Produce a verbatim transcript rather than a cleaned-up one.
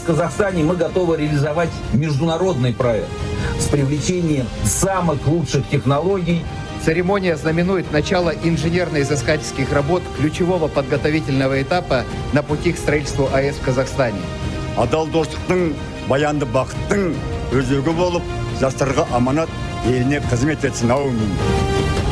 Казахстане мы готовы реализовать международный проект с привлечением самых лучших технологий. Церемония знаменует начало инженерно-изыскательских работ ключевого подготовительного этапа на пути к строительству АЭС в Казахстане. Адал достықтың, баянды бақыттың өзегі болып, жастарға аманат, еліне қызмет етсін. Аумин.